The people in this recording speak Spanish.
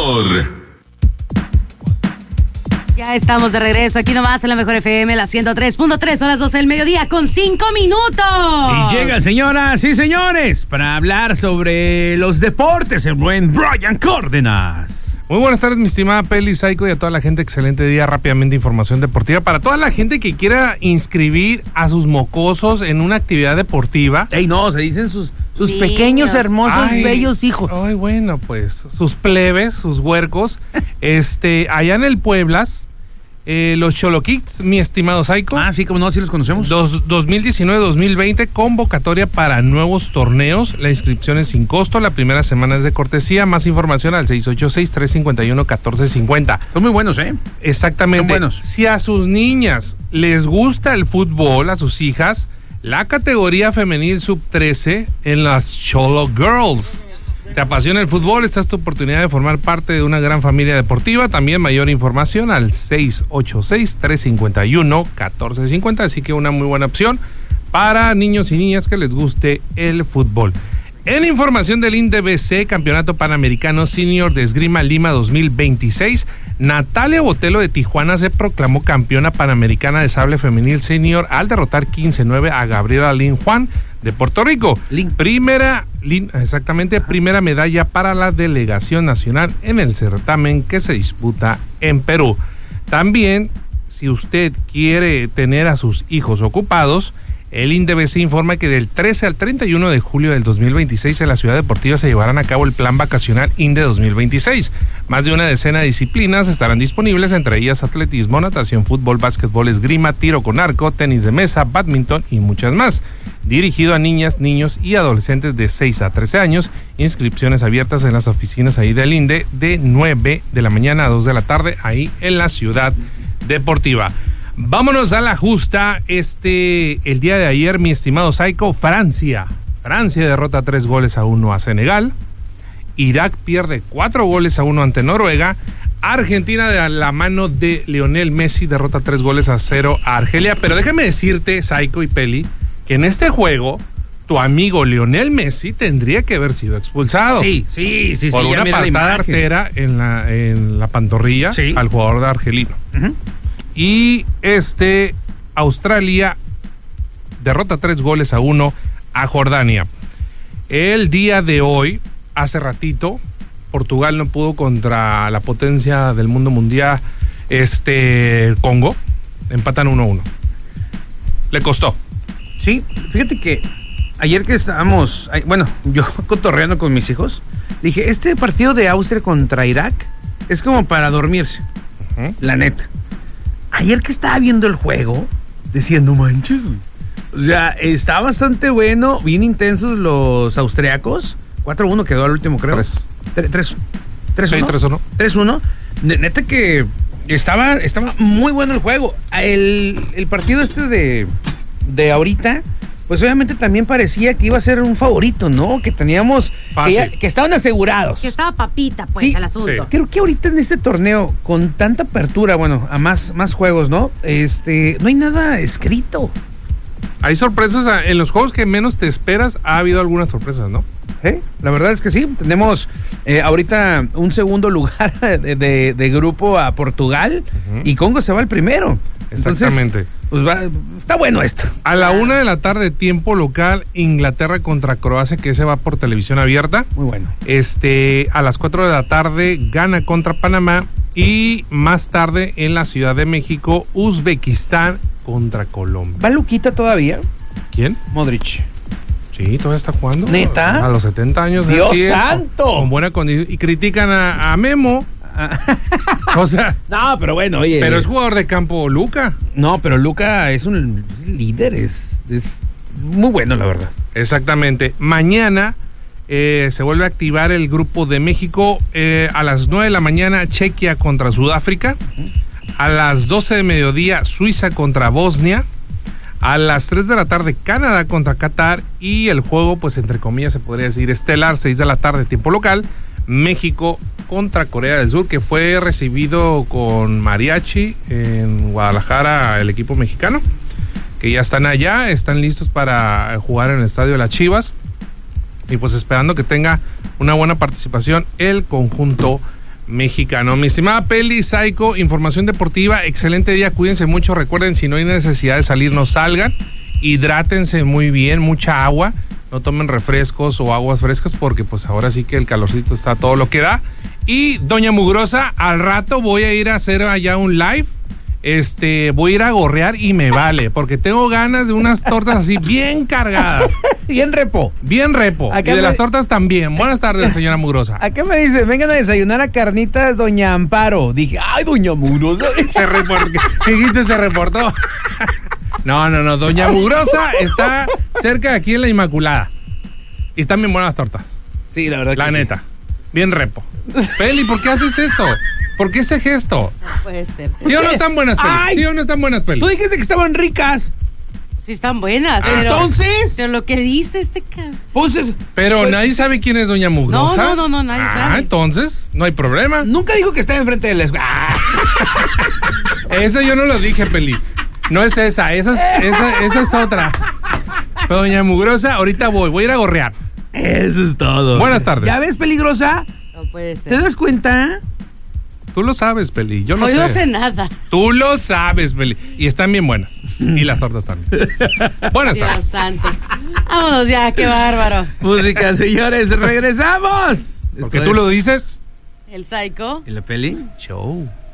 Mejor. Ya estamos de regreso aquí nomás en la Mejor FM, la 103.3, son las 12 del mediodía con 5 minutos. Y llega, señoras y señores, para hablar sobre los deportes, el buen Brian Cárdenas. Muy buenas tardes, mi estimada Peli, Psycho, y a toda la gente. Excelente día. Rápidamente, información deportiva para toda la gente que quiera inscribir a sus mocosos en una actividad deportiva. Ey, no, se dicen sus pequeños, hermosos, bellos hijos. Ay, bueno, pues sus plebes, sus huercos. Allá en el Pueblas, los Cholo Kids, mi estimado Psycho. Ah, sí, como no, sí los conocemos. 2019-2020, convocatoria para nuevos torneos. La inscripción es sin costo. La primera semana es de cortesía. Más información al 686-351-1450. Son muy buenos, ¿eh? Exactamente. Son buenos. Si a sus niñas les gusta el fútbol, a sus hijas, la categoría femenil sub-13 en las Cholo Girls. ¿Te apasiona el fútbol? Esta es tu oportunidad de formar parte de una gran familia deportiva. También mayor información al 686-351-1450. Así que una muy buena opción para niños y niñas que les guste el fútbol. En información del INDBC, Campeonato Panamericano Senior de Esgrima Lima 2026, Natalia Botelo de Tijuana se proclamó campeona panamericana de sable femenil senior al derrotar 15-9 a Gabriela Lin Juan de Puerto Rico. Primera medalla para la delegación nacional en el certamen que se disputa en Perú. También, si usted quiere tener a sus hijos ocupados, el INDBC informa que del 13 al 31 de julio del 2026 en la ciudad deportiva se llevarán a cabo el plan vacacional INDE 2026. Más de una decena de disciplinas estarán disponibles, entre ellas atletismo, natación, fútbol, básquetbol, esgrima, tiro con arco, tenis de mesa, bádminton y muchas más. Dirigido a niñas, niños y adolescentes de 6 a 13 años. Inscripciones abiertas en las oficinas ahí del INDE de 9 de la mañana a 2 de la tarde ahí en la ciudad deportiva. Vámonos a la justa. El día de ayer, mi estimado Psycho, Francia derrota 3-1 a Senegal. Irak pierde 4-1 ante Noruega. Argentina, de la mano de Lionel Messi, derrota 3-0 a Argelia. Pero déjame decirte, Psycho y Peli, que en este juego tu amigo Lionel Messi tendría que haber sido expulsado. Sí. Por una patada artera en la pantorrilla al jugador de argelino. Uh-huh. Y Australia derrota 3-1 a Jordania. El día de hoy, hace ratito, Portugal no pudo contra la potencia del mundo mundial, Congo. Empatan 1-1. Le costó. Sí, fíjate que ayer que estábamos, yo cotorreando con mis hijos, dije, este partido de Austria contra Irak es como para dormirse. Uh-huh. La neta. Ayer que estaba viendo el juego, decía, no manches, güey. O sea, está bastante bueno, bien intensos los austriacos. 4-1 quedó al último, creo. 3-1. Sí, 3-1. 3-1. Neta que estaba muy bueno el juego. El partido de ahorita, pues obviamente también parecía que iba a ser un favorito, ¿no? Que teníamos, que estaban asegurados. Que estaba papita, pues, el asunto. Sí. Creo que ahorita en este torneo, con tanta apertura, a más juegos, ¿no? No hay nada escrito. Hay sorpresas, en los juegos que menos te esperas, ha habido algunas sorpresas, ¿no? La verdad es que sí. Tenemos ahorita un segundo lugar de grupo a Portugal, uh-huh, y Congo se va al primero. Exactamente. Entonces, está bueno esto. A la 1 de la tarde, tiempo local, Inglaterra contra Croacia, que se va por televisión abierta. Muy bueno. A las 4 de la tarde, Ghana contra Panamá. Y más tarde, en la Ciudad de México, Uzbekistán contra Colombia. ¿Va Luquita todavía? ¿Quién? Modric. Sí, todavía está jugando. ¿Neta? A los 70 años. ¡Dios santo! Con buena condición. Y critican a Memo. O sea, no, pero bueno, oye. Pero es jugador de campo Luca. No, pero Luca es un líder, es muy bueno, la verdad. Exactamente. Mañana se vuelve a activar el grupo de México. A las 9 de la mañana, Chequia contra Sudáfrica. Uh-huh. A las 12 de mediodía, Suiza contra Bosnia. A las 3 de la tarde, Canadá contra Qatar. Y el juego, pues entre comillas, se podría decir estelar, 6 de la tarde, tiempo local. México contra Corea del Sur, que fue recibido con mariachi en Guadalajara, el equipo mexicano, que ya están allá, están listos para jugar en el estadio de las Chivas, y pues esperando que tenga una buena participación el conjunto mexicano. Mi estimada Peli, Psycho, información deportiva, excelente día, cuídense mucho, recuerden, si no hay necesidad de salir, no salgan, hidrátense muy bien, mucha agua, no tomen refrescos o aguas frescas porque pues ahora sí que el calorcito está todo lo que da. Y doña Mugrosa, al rato voy a ir a hacer allá un live. Voy a ir a gorrear y me vale, porque tengo ganas de unas tortas así bien cargadas. Bien repo. Bien repo. Y de las tortas también. Buenas tardes, señora Mugrosa. Acá me dice, vengan a desayunar a carnitas doña Amparo. Dije, ay, doña Mugrosa. Se reportó. ¿Qué dijiste? Se reportó. No. Doña Mugrosa está cerca de aquí en la Inmaculada. Y están bien buenas las tortas. Sí, la verdad que La neta. Bien repo. Peli, ¿por qué haces eso? ¿Por qué ese gesto? No puede ser. ¿Sí o no están buenas, Peli? Ay. ¿Sí o no están buenas, Peli? Tú dijiste que estaban ricas. Sí están buenas. Entonces, Pero lo que dice este cabrón. pues, Pero nadie sabe quién es doña Mugrosa. No, nadie sabe. Entonces, no hay problema. nunca dijo que estaba enfrente de la escuela. Eso yo no lo dije, Peli. No es esa es otra. Pero doña Mugrosa, ahorita voy a ir a gorrear. Eso es todo. Buenas tardes. ¿Ya ves, peligrosa? No puede ¿Te ser. das cuenta? Tú lo sabes, Peli. Yo lo Hoy sé. no sé nada. Tú lo sabes, Peli. Y están bien buenas. Y las tortas también. Buenas Dios tardes. santo. Vámonos ya, qué bárbaro. Música, señores, regresamos. Porque tú lo dices. El Psycho. ¿Y la peli? Show.